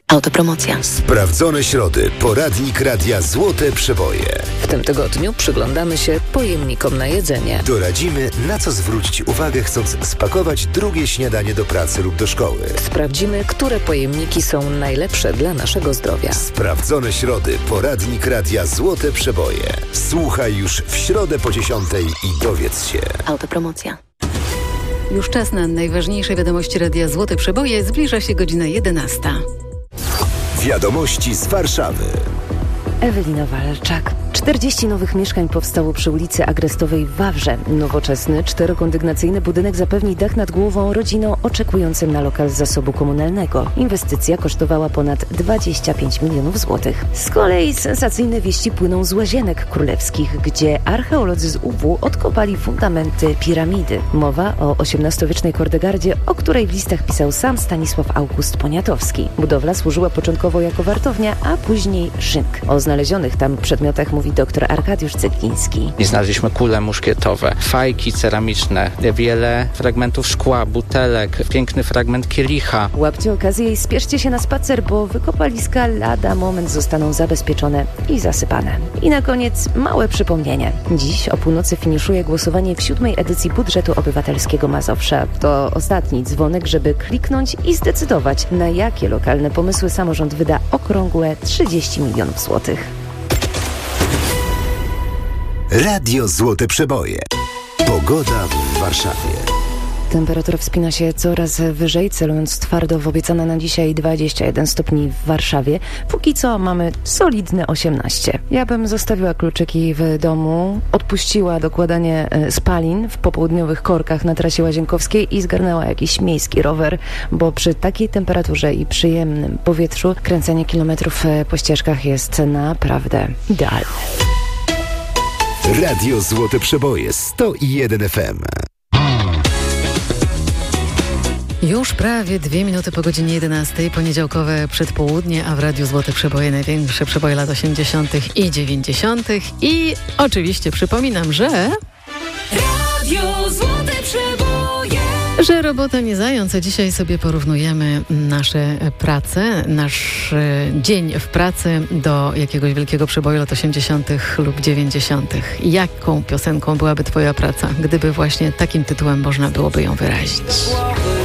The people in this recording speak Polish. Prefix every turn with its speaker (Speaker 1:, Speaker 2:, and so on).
Speaker 1: Autopromocja.
Speaker 2: Sprawdzone środy. Poradnik Radia Złote Przeboje.
Speaker 3: W tym tygodniu przyglądamy się pojemnikom na jedzenie.
Speaker 2: Doradzimy, na co zwrócić uwagę, chcąc spakować drugie śniadanie do pracy lub do szkoły.
Speaker 3: Sprawdzimy, które pojemniki są najlepsze dla naszego zdrowia.
Speaker 2: Sprawdzone środy. Poradnik Radia Złote Przeboje. Słuchaj już w środę po 10:00 i dowiedz się.
Speaker 1: Autopromocja.
Speaker 4: Już czas na najważniejsze wiadomości Radia Złote Przeboje. Zbliża się godzina 11.
Speaker 2: Wiadomości z Warszawy.
Speaker 5: Ewelina Walczak. 40 nowych mieszkań powstało przy ulicy Agrestowej w Wawrze. Nowoczesny, 4-kondygnacyjny budynek zapewni dach nad głową rodzinom oczekującym na lokal z zasobu komunalnego. Inwestycja kosztowała ponad 25 milionów złotych. Z kolei sensacyjne wieści płyną z Łazienek Królewskich, gdzie archeolodzy z UW odkopali fundamenty piramidy. Mowa o XVIII-wiecznej Kordegardzie, o której w listach pisał sam Stanisław August Poniatowski. Budowla służyła początkowo jako wartownia, a później szynk. O znalezionych tam przedmiotach mówi dr Arkadiusz Cegliński.
Speaker 6: I znaleźliśmy kule muszkietowe, fajki ceramiczne, wiele fragmentów szkła, butelek, piękny fragment kielicha.
Speaker 5: Łapcie okazję i spieszcie się na spacer, bo wykopaliska lada moment zostaną zabezpieczone i zasypane. I na koniec małe przypomnienie. Dziś o północy finiszuje głosowanie w 7. edycji budżetu obywatelskiego Mazowsza. To ostatni dzwonek, żeby kliknąć i zdecydować, na jakie lokalne pomysły samorząd wyda okrągłe 30 milionów złotych.
Speaker 2: Radio Złote Przeboje. Pogoda w Warszawie.
Speaker 5: Temperatura wspina się coraz wyżej, celując twardo w obiecane na dzisiaj 21 stopni w Warszawie. Póki co mamy solidne 18. Ja bym zostawiła kluczyki w domu, odpuściła dokładanie spalin w popołudniowych korkach na trasie Łazienkowskiej i zgarnęła jakiś miejski rower, bo przy takiej temperaturze i przyjemnym powietrzu kręcenie kilometrów po ścieżkach jest naprawdę idealne.
Speaker 2: Radio Złote Przeboje 101 FM.
Speaker 4: Już prawie 2 minuty po godzinie 11, poniedziałkowe przedpołudnie, a w Radiu Złote Przeboje największe przeboje lat 80. i 90. I oczywiście przypominam, że
Speaker 7: Radio Złote Przeboje.
Speaker 4: Że robota nie zając, a dzisiaj sobie porównujemy nasze prace, nasz dzień w pracy do jakiegoś wielkiego przeboju lat 80. lub 90. Jaką piosenką byłaby twoja praca, gdyby właśnie takim tytułem można byłoby ją wyrazić?